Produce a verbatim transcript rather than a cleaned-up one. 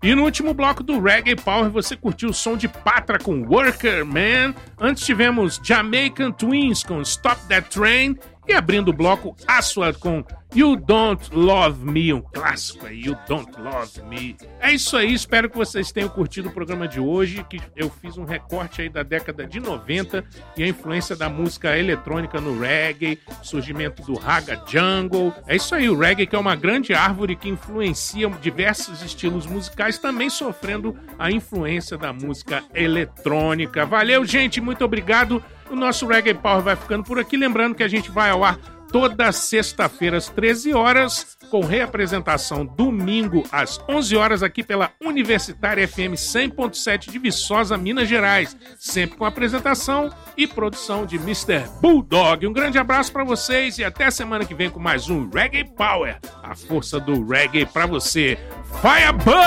E no último bloco do Reggae Power você curtiu o som de Patra com Worker Man. Antes tivemos Jamaican Twins com Stop That Train. E abrindo o bloco, Aswad com You Don't Love Me, um clássico aí, You Don't Love Me. É isso aí, espero que vocês tenham curtido o programa de hoje, que eu fiz um recorte aí da década de noventa e a influência da música eletrônica no reggae, surgimento do Raga Jungle. É isso aí, o reggae que é uma grande árvore que influencia diversos estilos musicais, também sofrendo a influência da música eletrônica. Valeu, gente, muito obrigado. O nosso Reggae Power vai ficando por aqui. Lembrando que a gente vai ao ar toda sexta-feira às treze horas, com reapresentação domingo às onze horas aqui pela Universitária F M cem ponto sete de Viçosa, Minas Gerais. Sempre com apresentação e produção de mister Bulldog. Um grande abraço para vocês e até semana que vem com mais um Reggae Power. A força do reggae para você. Firebird!